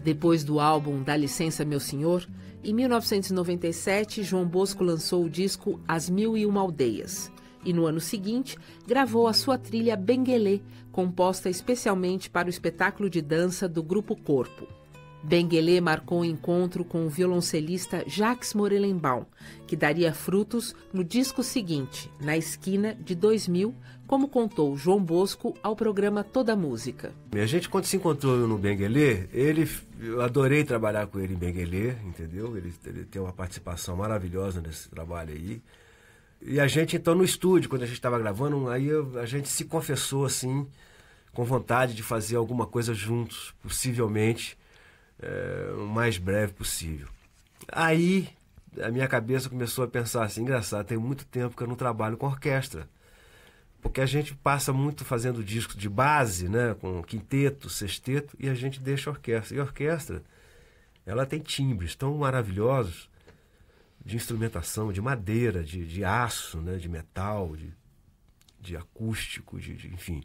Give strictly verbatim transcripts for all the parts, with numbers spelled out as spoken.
Depois do álbum Dá Licença Meu Senhor, em mil novecentos e noventa e sete, João Bosco lançou o disco As Mil e Uma Aldeias. E no ano seguinte, gravou a sua trilha Benguelê, composta especialmente para o espetáculo de dança do Grupo Corpo. Benguelê marcou um encontro com o violoncelista Jacques Morelenbaum, que daria frutos no disco seguinte, Na Esquina, de dois mil, como contou João Bosco ao programa Toda Música. A gente, quando se encontrou no Benguelê, ele, eu adorei trabalhar com ele em Benguelê, entendeu? Ele, ele tem uma participação maravilhosa nesse trabalho aí. E a gente, então, no estúdio, quando a gente estava gravando, aí eu, a gente se confessou, assim, com vontade de fazer alguma coisa juntos, possivelmente, é, o mais breve possível. Aí, a minha cabeça começou a pensar assim, engraçado, tem muito tempo que eu não trabalho com orquestra. Porque a gente passa muito fazendo discos de base, né, com quinteto, sexteto, e a gente deixa a orquestra. E a orquestra, ela tem timbres tão maravilhosos, de instrumentação, de madeira, de, de aço, né, de metal, de, de acústico, de, de, enfim.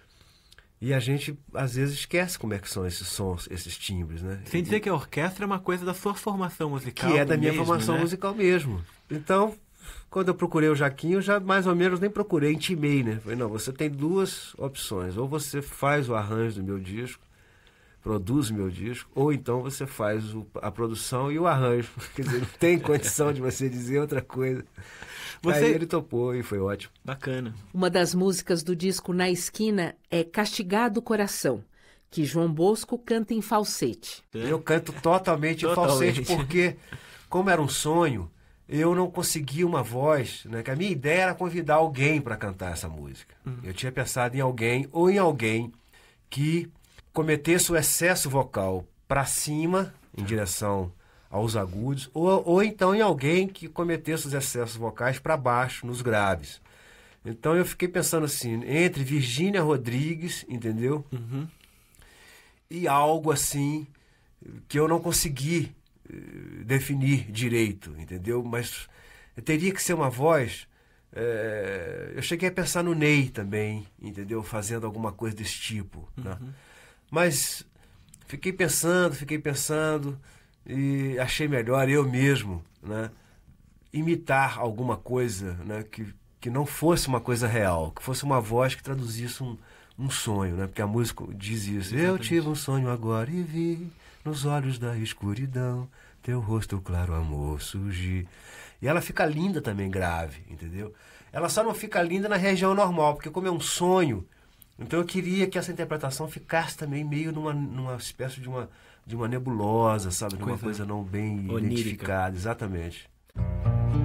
E a gente, às vezes, esquece como é que são esses sons, esses timbres, né? Sem dizer que a orquestra é uma coisa da sua formação musical. Que é da minha mesmo, formação né? musical mesmo. Então, quando eu procurei o Jaquinho, eu já mais ou menos nem procurei, intimei, né? Falei, não, você tem duas opções. Ou você faz o arranjo do meu disco, produz o meu disco, ou então você faz o, a produção e o arranjo. Quer dizer, não tem condição de você dizer outra coisa. Você... Aí ele topou e foi ótimo. Bacana. Uma das músicas do disco Na Esquina é Castigado Coração, que João Bosco canta em falsete. Eu canto totalmente, Totalmente. em falsete, porque, como era um sonho, eu não conseguia uma voz, né? Que a minha ideia era convidar alguém para cantar essa música. Uhum. Eu tinha pensado em alguém, ou em alguém que cometesse o excesso vocal para cima, em direção aos agudos, ou, ou então em alguém que cometesse os excessos vocais para baixo, nos graves. Então eu fiquei pensando assim, entre Virgínia Rodrigues, entendeu? Uhum. E algo assim que eu não consegui uh, definir direito, entendeu? Mas teria que ser uma voz... É, eu cheguei a pensar no Ney também, entendeu? Fazendo alguma coisa desse tipo, uhum. né? Mas fiquei pensando, fiquei pensando e achei melhor eu mesmo, né, imitar alguma coisa, né, que, que não fosse uma coisa real, que fosse uma voz que traduzisse um, um sonho, né, porque a música diz isso. Exatamente. Eu tive um sonho agora e vi nos olhos da escuridão teu rosto claro, amor, surgir. E ela fica linda também grave, entendeu? Ela só não fica linda na região normal, porque como é um sonho, então eu queria que essa interpretação ficasse também meio numa, numa espécie de uma, de uma nebulosa, sabe? De uma coisa não bem onírica. Identificada, exatamente.